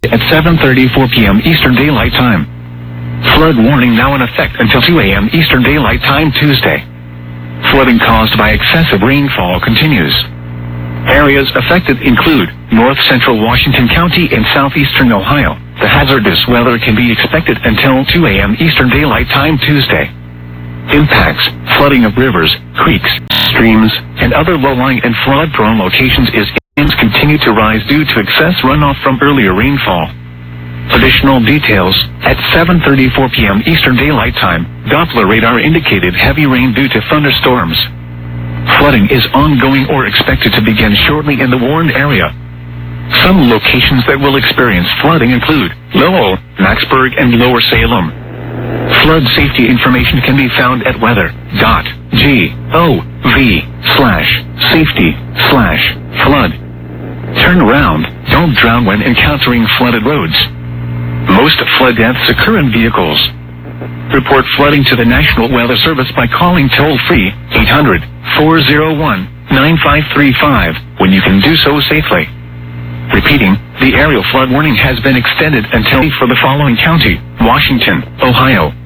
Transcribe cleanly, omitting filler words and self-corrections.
at 7:34 p.m. Eastern Daylight Time. Flood warning now in effect until 2 a.m. Eastern Daylight Time Tuesday. Flooding caused by excessive rainfall continues. Areas affected include north central Washington County and southeastern Ohio. The hazardous weather can be expected until 2 a.m. Eastern Daylight Time Tuesday. Impacts: flooding of rivers, creeks, streams, and other low-lying and flood-prone locations continue to rise due to excess runoff from earlier rainfall. Additional details: at 7:34 p.m. Eastern Daylight Time, Doppler radar indicated heavy rain due to thunderstorms. Flooding is ongoing or expected to begin shortly in the warned area. Some locations that will experience flooding include Lowell, Maxburg, and Lower Salem. Flood safety information can be found at weather.gov/safety/flood. Turn around. Don't drown when encountering flooded roads. Most flood deaths occur in vehicles. Report flooding to the National Weather Service by calling toll-free 800-401-9535 when you can do so safely. Repeating, the aerial flood warning has been extended until for the following county: Washington, Ohio,